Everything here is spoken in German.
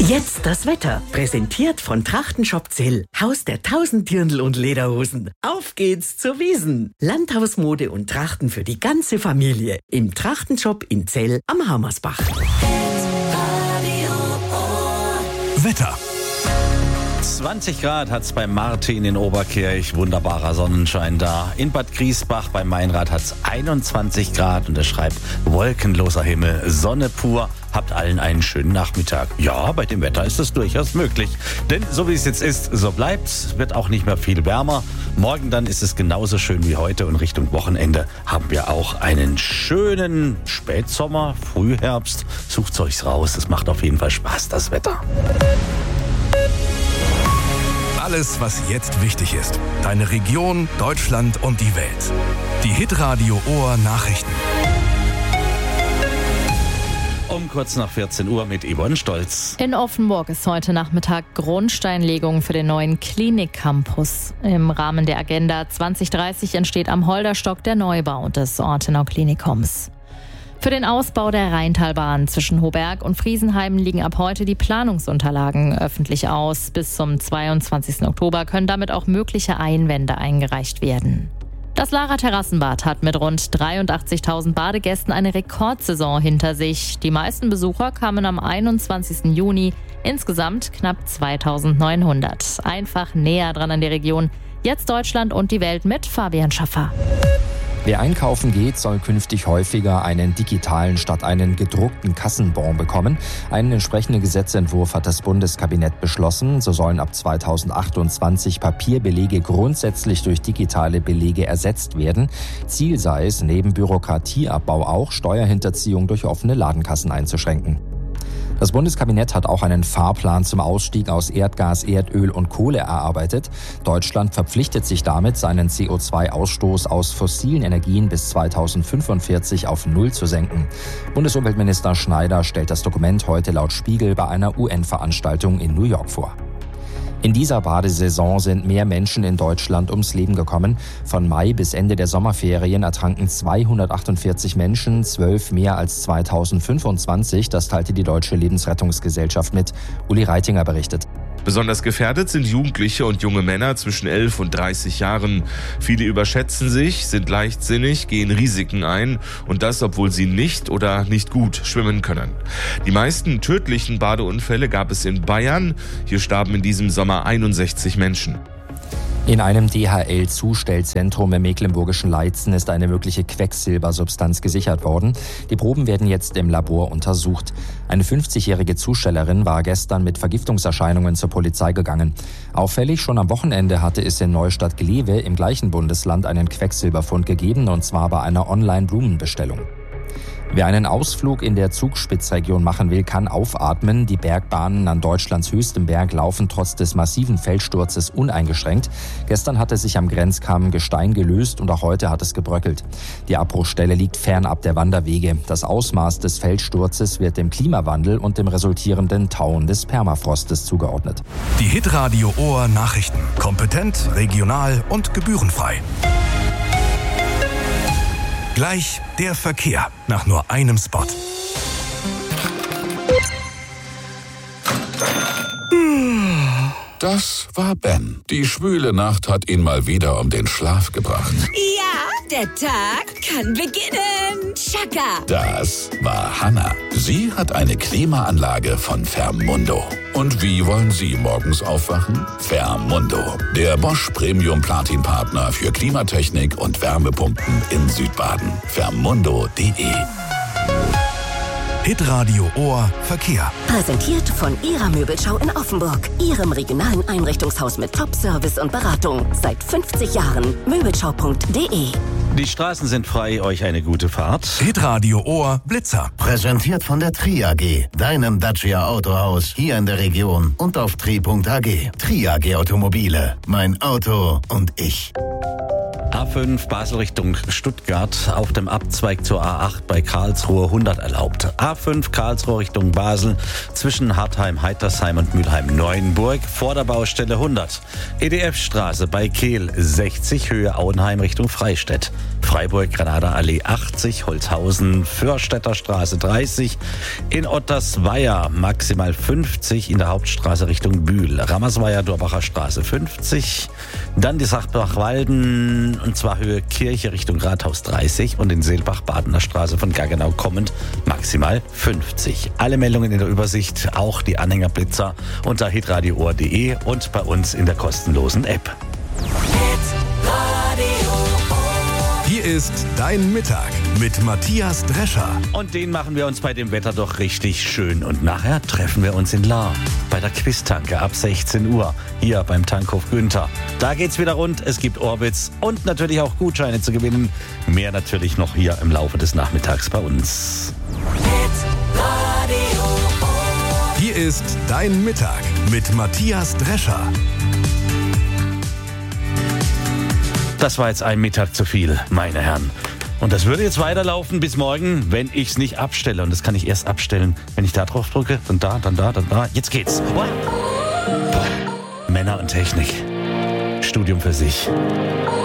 Jetzt das Wetter. Präsentiert von Trachtenshop Zell. Haus der 1000 Dirndl und Lederhosen. Auf geht's zur Wiesn. Landhausmode und Trachten für die ganze Familie. Im Trachtenshop in Zell am Hammersbach. Wetter. 20 Grad hat's bei Martin in Oberkirch, wunderbarer Sonnenschein da. In Bad Griesbach bei Meinrad hat's 21 Grad und er schreibt, wolkenloser Himmel, Sonne pur. Habt allen einen schönen Nachmittag. Ja, bei dem Wetter ist es durchaus möglich. Denn so wie es jetzt ist, so bleibt's. Wird auch nicht mehr viel wärmer. Morgen dann ist es genauso schön wie heute und Richtung Wochenende haben wir auch einen schönen Spätsommer, Frühherbst. Sucht's euch raus, es macht auf jeden Fall Spaß, das Wetter. Alles, was jetzt wichtig ist. Deine Region, Deutschland und die Welt. Die Hitradio Ohr Nachrichten. Um kurz nach 14 Uhr mit Yvonne Stolz. In Offenburg ist heute Nachmittag Grundsteinlegung für den neuen Klinikcampus. Im Rahmen der Agenda 2030 entsteht am Holderstock der Neubau des Ortenau Klinikums. Für den Ausbau der Rheintalbahn zwischen Hoberg und Friesenheim liegen ab heute die Planungsunterlagen öffentlich aus. Bis zum 22. Oktober können damit auch mögliche Einwände eingereicht werden. Das Lara Terrassenbad hat mit rund 83.000 Badegästen eine Rekordsaison hinter sich. Die meisten Besucher kamen am 21. Juni, insgesamt knapp 2.900. Einfach näher dran an der Region. Jetzt Deutschland und die Welt mit Fabian Schaffer. Wer einkaufen geht, soll künftig häufiger einen digitalen statt einen gedruckten Kassenbon bekommen. Einen entsprechenden Gesetzentwurf hat das Bundeskabinett beschlossen. So sollen ab 2028 Papierbelege grundsätzlich durch digitale Belege ersetzt werden. Ziel sei es, neben Bürokratieabbau auch Steuerhinterziehung durch offene Ladenkassen einzuschränken. Das Bundeskabinett hat auch einen Fahrplan zum Ausstieg aus Erdgas, Erdöl und Kohle erarbeitet. Deutschland verpflichtet sich damit, seinen CO2-Ausstoß aus fossilen Energien bis 2045 auf Null zu senken. Bundesumweltminister Schneider stellt das Dokument heute laut Spiegel bei einer UN-Veranstaltung in New York vor. In dieser Badesaison sind mehr Menschen in Deutschland ums Leben gekommen. Von Mai bis Ende der Sommerferien ertranken 248 Menschen, 12 mehr als 2025. Das teilte die Deutsche Lebensrettungsgesellschaft mit. Uli Reitinger berichtet. Besonders gefährdet sind Jugendliche und junge Männer zwischen 11 und 30 Jahren. Viele überschätzen sich, sind leichtsinnig, gehen Risiken ein und das, obwohl sie nicht oder nicht gut schwimmen können. Die meisten tödlichen Badeunfälle gab es in Bayern. Hier starben in diesem Sommer 61 Menschen. In einem DHL-Zustellzentrum im mecklenburgischen Leitzen ist eine mögliche Quecksilbersubstanz gesichert worden. Die Proben werden jetzt im Labor untersucht. Eine 50-jährige Zustellerin war gestern mit Vergiftungserscheinungen zur Polizei gegangen. Auffällig, schon am Wochenende hatte es in Neustadt-Glewe im gleichen Bundesland einen Quecksilberfund gegeben, und zwar bei einer Online-Blumenbestellung. Wer einen Ausflug in der Zugspitzregion machen will, kann aufatmen. Die Bergbahnen an Deutschlands höchstem Berg laufen trotz des massiven Felssturzes uneingeschränkt. Gestern hatte sich am Grenzkamm Gestein gelöst und auch heute hat es gebröckelt. Die Abbruchstelle liegt fernab der Wanderwege. Das Ausmaß des Felssturzes wird dem Klimawandel und dem resultierenden Tauen des Permafrostes zugeordnet. Die Hitradio Ohr Nachrichten. Kompetent, regional und gebührenfrei. Gleich der Verkehr nach nur einem Spot. Das war Ben. Die schwüle Nacht hat ihn mal wieder um den Schlaf gebracht. Ja, der Tag kann beginnen. Chaka. Das war Hannah. Sie hat eine Klimaanlage von Fermundo. Und wie wollen Sie morgens aufwachen? Fermundo, der Bosch Premium Platin Partner für Klimatechnik und Wärmepumpen in Südbaden. Fermundo.de. Hitradio Ohr Verkehr. Präsentiert von Ihrer Möbelschau in Offenburg. Ihrem regionalen Einrichtungshaus mit Top-Service und Beratung. Seit 50 Jahren. Möbelschau.de. Die Straßen sind frei, euch eine gute Fahrt. Hitradio Ohr Blitzer. Präsentiert von der Tri AG, deinem Dacia Autohaus hier in der Region und auf tri.ag. Tri AG Automobile. Mein Auto und ich. Ab A5 Basel Richtung Stuttgart auf dem Abzweig zur A8 bei Karlsruhe 100 erlaubt. A5 Karlsruhe Richtung Basel zwischen Hartheim, Heitersheim und Mülheim-Neuenburg vor der Baustelle 100. EDF-Straße bei Kehl 60 Höhe Auenheim Richtung Freistädt. Freiburg-Granader Allee 80, Holzhausen, Förstädter Straße 30. In Ottersweier maximal 50 in der Hauptstraße Richtung Bühl. Rammersweier-Durbacher Straße 50. Dann die Sachbach-Walden, und zwar Höhe Kirche Richtung Rathaus 30 und in Seelbach-Badener Straße von Gaggenau kommend maximal 50. Alle Meldungen in der Übersicht, auch die Anhängerblitzer unter hitradioohr.de und bei uns in der kostenlosen App. Hier ist dein Mittag mit Matthias Drescher. Und den machen wir uns bei dem Wetter doch richtig schön. Und nachher treffen wir uns in Lahr bei der Quiztanke ab 16 Uhr hier beim Tankhof Günther. Da geht's wieder rund, es gibt Orbits und natürlich auch Gutscheine zu gewinnen. Mehr natürlich noch hier im Laufe des Nachmittags bei uns. Hier ist dein Mittag mit Matthias Drescher. Das war jetzt ein Mittag zu viel, meine Herren. Und das würde jetzt weiterlaufen bis morgen, wenn ich es nicht abstelle. Und das kann ich erst abstellen, wenn ich da drauf drücke. Dann da, dann da, dann da. Jetzt geht's. Boah. Männer und Technik. Studium für sich.